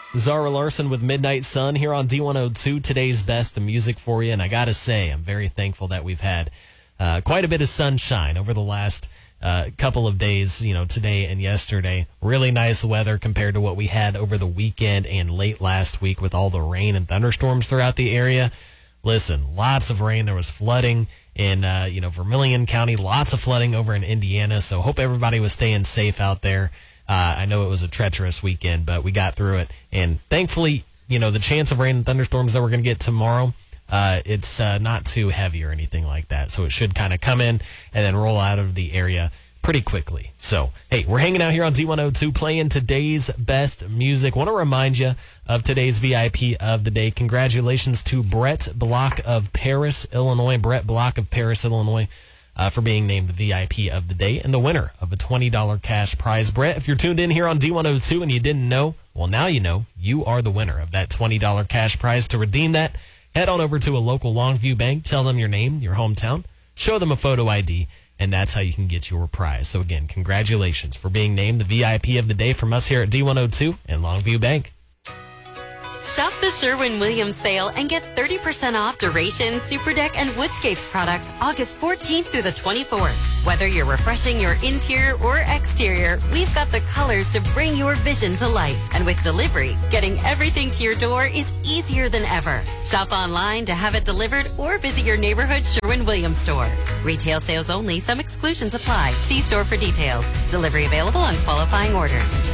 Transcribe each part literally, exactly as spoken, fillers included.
Zara Larson with Midnight Sun here on D one oh two, today's best of music for you. And I got to say, I'm very thankful that we've had uh, quite a bit of sunshine over the last uh, couple of days, you know, today and yesterday. Really nice weather compared to what we had over the weekend and late last week with all the rain and thunderstorms throughout the area. Listen, lots of rain. There was flooding in, uh, you know, Vermilion County, lots of flooding over in Indiana. So hope everybody was staying safe out there. Uh, I know it was a treacherous weekend, but we got through it. And thankfully, you know, the chance of rain and thunderstorms that we're going to get tomorrow, uh, it's uh, not too heavy or anything like that. So it should kind of come in and then roll out of the area pretty quickly. So, hey, we're hanging out here on D one oh two playing today's best music. Want to remind you of today's V I P of the day. Congratulations to Brett Block of Paris, Illinois. Brett Block of Paris, Illinois. Uh, for being named the V I P of the day and the winner of a twenty dollars cash prize. Brett, if you're tuned in here on D one oh two and you didn't know, well, now you know. You are the winner of that twenty dollars cash prize. To redeem that, head on over to a local Longview bank, tell them your name, your hometown, show them a photo I D, and that's how you can get your prize. So again, congratulations for being named the V I P of the day from us here at D one oh two and Longview Bank. Shop the Sherwin-Williams sale and get thirty percent off Duration, Super Deck, and Woodscapes products August fourteenth through the twenty-fourth. Whether you're refreshing your interior or exterior, we've got the colors to bring your vision to life. And with delivery, getting everything to your door is easier than ever. Shop online to have it delivered or visit your neighborhood Sherwin-Williams store. Retail sales only. Some exclusions apply. See store for details. Delivery available on qualifying orders.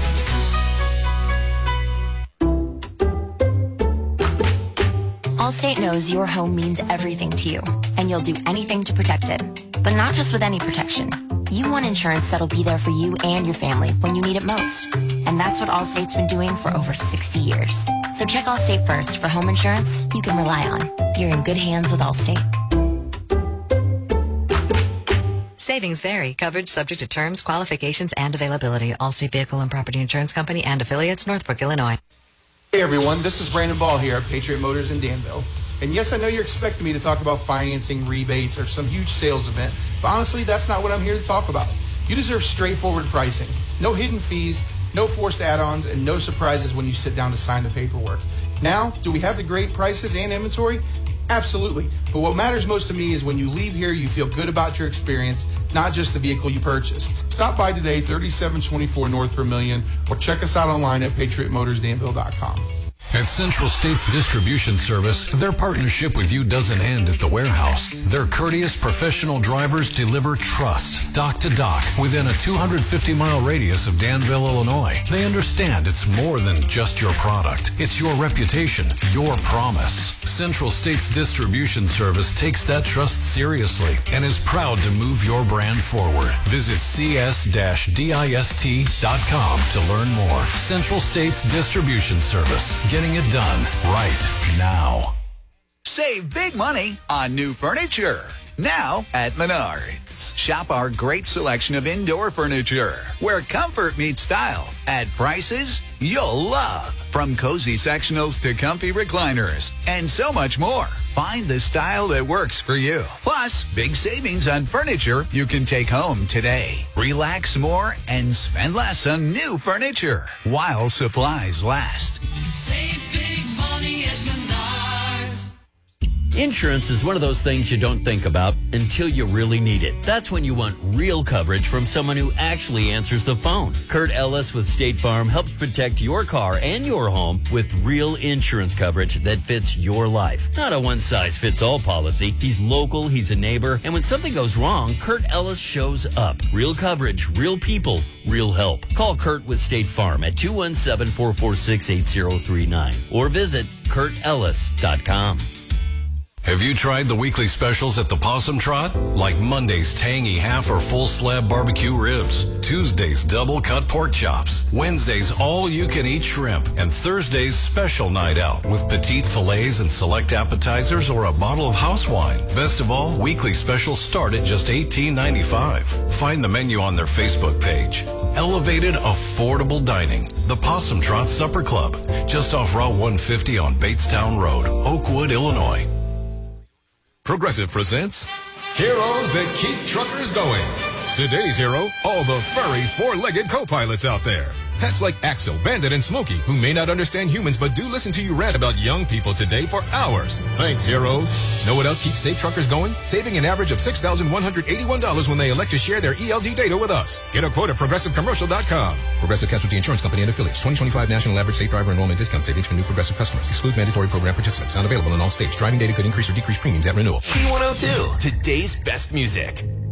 Allstate knows your home means everything to you, and you'll do anything to protect it. But not just with any protection. You want insurance that'll be there for you and your family when you need it most. And that's what Allstate's been doing for over sixty years. So check Allstate first for home insurance you can rely on. You're in good hands with Allstate. Savings vary. Coverage subject to terms, qualifications, and availability. Allstate Vehicle and Property Insurance Company and affiliates, Northbrook, Illinois. Hey everyone, this is Brandon Ball here at Patriot Motors in Danville. And yes, I know you're expecting me to talk about financing, rebates, or some huge sales event, but honestly, that's not what I'm here to talk about. You deserve straightforward pricing. No hidden fees, no forced add-ons, and no surprises when you sit down to sign the paperwork. Now, do we have the great prices and inventory? Absolutely. But what matters most to me is when you leave here, you feel good about your experience, not just the vehicle you purchased. Stop by today, thirty-seven twenty-four North Vermilion, or check us out online at patriot motors danville dot com. At Central States Distribution Service, their partnership with you doesn't end at the warehouse. Their courteous professional drivers deliver trust, dock to dock, within a two hundred fifty mile radius of Danville, Illinois. They understand it's more than just your product. It's your reputation, your promise. Central States Distribution Service takes that trust seriously and is proud to move your brand forward. Visit c s dash dist dot com to learn more. Central States Distribution Service. Getting it done right now. Save big money on new furniture. Now at Menards. Shop our great selection of indoor furniture where comfort meets style at prices you'll love. From cozy sectionals to comfy recliners and so much more. Find the style that works for you. Plus, big savings on furniture you can take home today. Relax more and spend less on new furniture while supplies last. Save big money at Menards. Insurance is one of those things you don't think about until you really need it. That's when you want real coverage from someone who actually answers the phone. Kurt Ellis with State Farm helps protect your car and your home with real insurance coverage that fits your life. Not a one-size-fits-all policy. He's local, he's a neighbor, and when something goes wrong, Kurt Ellis shows up. Real coverage, real people, real help. Call Kurt with State Farm at two one seven, four four six, eight zero three nine or visit kurt ellis dot com. Have you tried the weekly specials at the Possum Trot? Like Monday's tangy half or full slab barbecue ribs, Tuesday's double cut pork chops, Wednesday's all you can eat shrimp, and Thursday's special night out with petite fillets and select appetizers or a bottle of house wine. Best of all, weekly specials start at just eighteen ninety-five. Find the menu on their Facebook page. Elevated affordable dining. The Possum Trot Supper Club, just off Route one fifty on Batestown Road, Oakwood, Illinois. Progressive presents Heroes That Keep Truckers Going. Today's hero, all the furry four-legged co-pilots out there. Pets like Axel, Bandit, and Smokey, who may not understand humans but do listen to you rant about young people today for hours. Thanks, heroes. Know what else keeps Safe Truckers going? Saving an average of six thousand one hundred eighty-one dollars when they elect to share their E L D data with us. Get a quote at progressive commercial dot com. Progressive Casualty Insurance Company and Affiliates. twenty twenty-five National Average Safe Driver Enrollment Discount Savings for new Progressive customers. Excludes mandatory program participants. Not available in all states. Driving data could increase or decrease premiums at renewal. D one oh two, today's best music.